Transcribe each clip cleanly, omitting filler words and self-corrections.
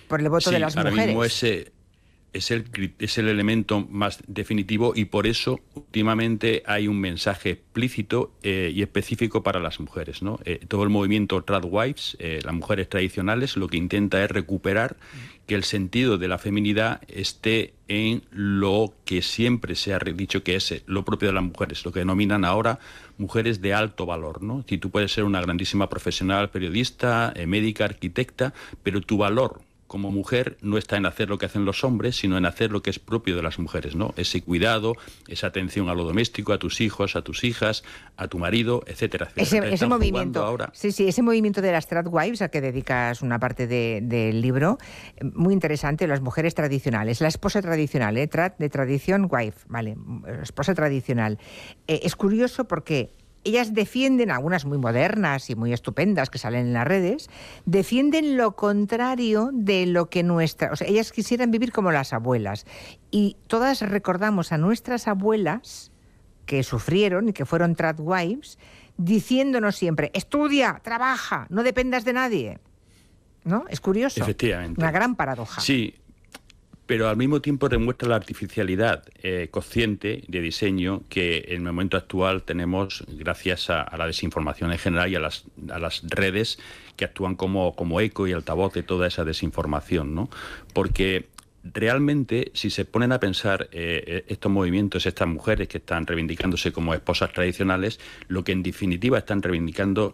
por el voto de las mujeres. Ahora mismo ese es el elemento más definitivo, y por eso últimamente hay un mensaje explícito y específico para las mujeres, ¿no? Todo el movimiento Tradwives, las mujeres tradicionales, lo que intenta es recuperar que el sentido de la feminidad esté en lo que siempre se ha dicho que es lo propio de las mujeres, lo que denominan ahora mujeres de alto valor, ¿no? Si tú puedes ser una grandísima profesional, periodista, médica, arquitecta, pero tu valor como mujer no está en hacer lo que hacen los hombres, sino en hacer lo que es propio de las mujeres, ¿no? Ese cuidado, esa atención a lo doméstico, a tus hijos, a tus hijas, a tu marido, etcétera, etcétera. Ese movimiento ahora. Sí, ese movimiento de las Tradwives, al que dedicas una parte del libro, muy interesante, las mujeres tradicionales, la esposa tradicional, de tradición, wife, vale, esposa tradicional. Es curioso porque ellas defienden, algunas muy modernas y muy estupendas que salen en las redes, defienden lo contrario de lo que o sea, ellas quisieran vivir como las abuelas. Y todas recordamos a nuestras abuelas que sufrieron y que fueron Tradwives, diciéndonos siempre, estudia, trabaja, no dependas de nadie. ¿No? Es curioso. Efectivamente. Una gran paradoja. Sí, pero al mismo tiempo demuestra la artificialidad consciente de diseño que en el momento actual tenemos gracias a la desinformación en general y a las redes que actúan como eco y altavoz de toda esa desinformación, ¿no? Porque realmente, si se ponen a pensar estos movimientos, estas mujeres que están reivindicándose como esposas tradicionales, lo que en definitiva están reivindicando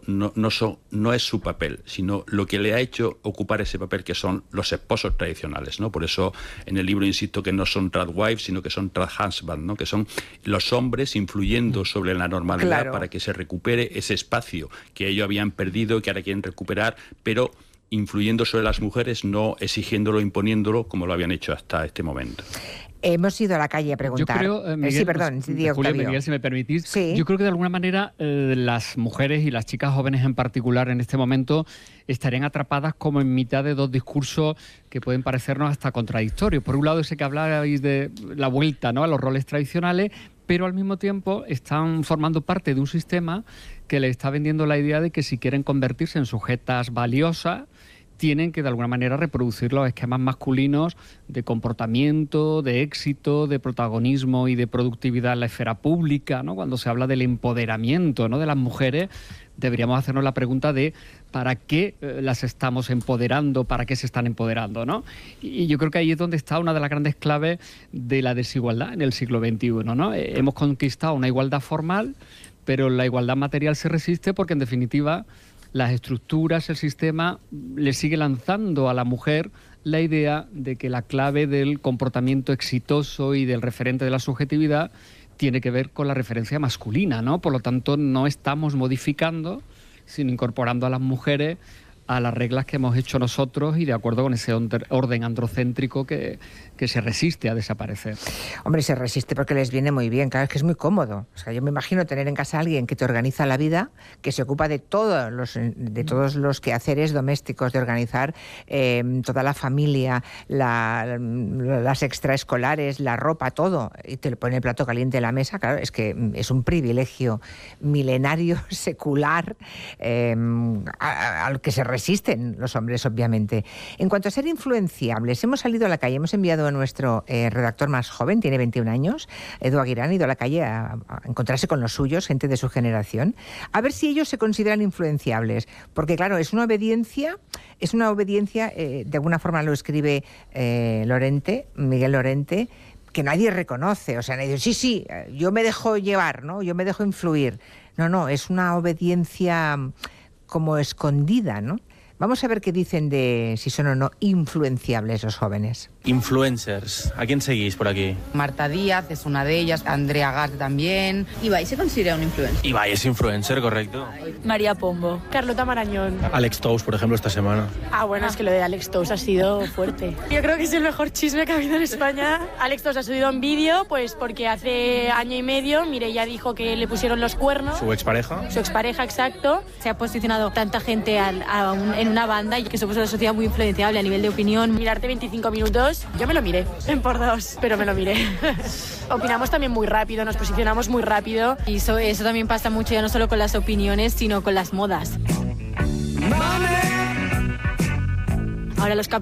no es su papel, sino lo que le ha hecho ocupar ese papel, que son los esposos tradicionales, ¿no? Por eso en el libro insisto que no son Tradwives, sino que son Tradhusbands, ¿no? Que son los hombres influyendo sobre la normalidad, claro, para que se recupere ese espacio que ellos habían perdido, que ahora quieren recuperar, pero influyendo sobre las mujeres, no exigiéndolo, imponiéndolo, como lo habían hecho hasta este momento. Hemos ido a la calle a preguntar. Yo creo, Miguel, sí, perdón, Julio, Miguel, si me permitís, sí. Yo creo que de alguna manera las mujeres y las chicas jóvenes en particular en este momento estarían atrapadas como en mitad de dos discursos que pueden parecernos hasta contradictorios. Por un lado, ese que hablabais de la vuelta, ¿no?, a los roles tradicionales, pero al mismo tiempo están formando parte de un sistema que le está vendiendo la idea de que si quieren convertirse en sujetas valiosas, tienen que de alguna manera reproducir los esquemas masculinos de comportamiento, de éxito, de protagonismo y de productividad en la esfera pública, ¿no? Cuando se habla del empoderamiento, ¿no?, de las mujeres, deberíamos hacernos la pregunta de ¿para qué las estamos empoderando? ¿Para qué se están empoderando? ¿No? Y yo creo que ahí es donde está una de las grandes claves de la desigualdad en el siglo XXI, ¿no? Hemos conquistado una igualdad formal, pero la igualdad material se resiste porque, en definitiva, las estructuras, el sistema, le sigue lanzando a la mujer la idea de que la clave del comportamiento exitoso y del referente de la subjetividad tiene que ver con la referencia masculina, ¿no? Por lo tanto, no estamos modificando, sino incorporando a las mujeres a las reglas que hemos hecho nosotros y de acuerdo con ese orden androcéntrico que se resiste a desaparecer. Hombre, se resiste porque les viene muy bien, claro, es que es muy cómodo. O sea, yo me imagino tener en casa a alguien que te organiza la vida, que se ocupa de todos los quehaceres domésticos, de organizar toda la familia, las extraescolares, la ropa, todo, y te le pone el plato caliente en la mesa. Claro, es que es un privilegio milenario, secular, al que se resisten los hombres, obviamente. En cuanto a ser influenciables, hemos salido a la calle, hemos enviado a nuestro redactor más joven, tiene 21 años, Edu Aguirán, ha ido a la calle a encontrarse con los suyos, gente de su generación, a ver si ellos se consideran influenciables, porque claro, es una obediencia, de alguna forma lo escribe Miguel Lorente, que nadie reconoce, o sea, nadie dice, sí, yo me dejo llevar, ¿no? Yo me dejo influir. No, es una obediencia como escondida, ¿no? Vamos a ver qué dicen de si son o no influenciables los jóvenes. Influencers. ¿A quién seguís por aquí? Marta Díaz es una de ellas, Andrea Garte también. Ibai se considera un influencer. Ibai es influencer, correcto. María Pombo. Carlota Marañón. Alex Tous, por ejemplo, esta semana. Bueno, es que lo de Alex Tous ha sido fuerte. Yo creo que es el mejor chisme que ha habido en España. Alex Tous ha subido un vídeo, pues porque hace año y medio Mireia dijo que le pusieron los cuernos. ¿Su expareja? Su expareja, exacto. Se ha posicionado tanta gente en una banda y que somos una sociedad muy influenciable a nivel de opinión. Mirarte 25 minutos, yo me lo miré en por dos, pero me lo miré. Opinamos también muy rápido, nos posicionamos muy rápido. Y eso también pasa mucho, ya no solo con las opiniones, sino con las modas. Ahora los